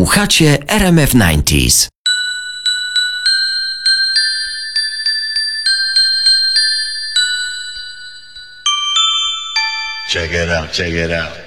Słuchacie RMF 90s. Check it out, check it out.